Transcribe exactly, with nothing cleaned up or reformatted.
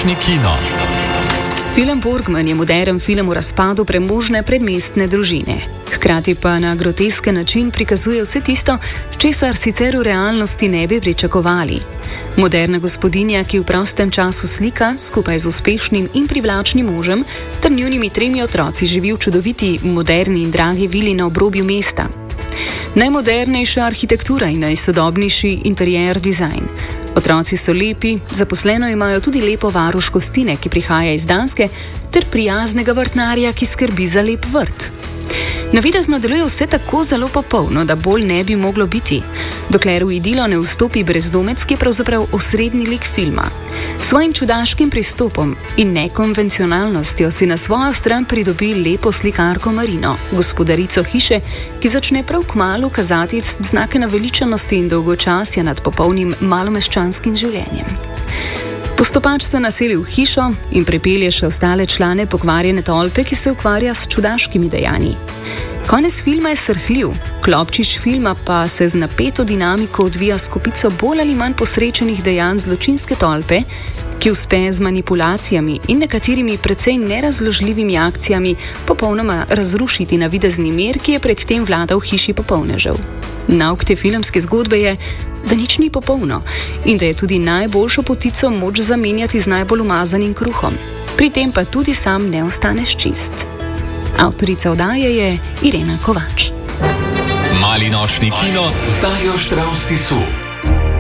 nočni kino. Film Borgman je moderen film o razpadu premožne predmestne družine. Hkrati pa na grotesken način prikazuje vse tisto, česar sicer v realnosti ne bi pričakovali. Moderna gospodinja, ki v prostem času slika, skupaj z uspešnim in privlačnim možem, ter njunimi tremi otroci živi v čudoviti, moderni in dragi vili na obrobju mesta. Najmodernejša arhitektura in najsodobnejši interier dizajn. Otroci so lepi, zaposleno imajo tudi lepo varuš gostine, ki prihaja iz Danske, ter prijaznega vrtnarja, ki skrbi za lep vrt. Navidezno deluje vse tako zelo popolno, da bolj ne bi moglo biti, dokler v idilo ne vstopi brezdomec, ki je pravzaprav osrednji lik filma. S svojim čudaškim pristopom in nekonvencionalnostjo si na svojo stran pridobi lepo slikarko Marino, gospodarico hiše, ki začne prav kmalu kazati znake naveličanosti in dolgočasja nad popolnim malomeščanskim življenjem. Postopač se naseli v hišo in pripelje še ostale člane pokvarjene tolpe, ki se ukvarja s čudaškimi dejanji. Konec filma je srhljiv, klopčič filma pa se z napeto dinamiko odvija s kopico bolj ali manj posrečenih dejanj zločinske tolpe, ki uspe z manipulacijami in nekaterimi precej nerazložljivimi akcijami popolnoma razrušiti navidezni mir, ki je predtem vladal v hiši popolnežev. Nauk te filmske zgodbe je, da nič ni popolno in da je tudi najboljšo potico moč zamenjati z najbolj umazanim kruhom. Pri tem pa tudi sam ne ostaneš čist. Avtorica oddaje je Irena Kovač. Mali nočni kino z Darjo Štravs Tisu.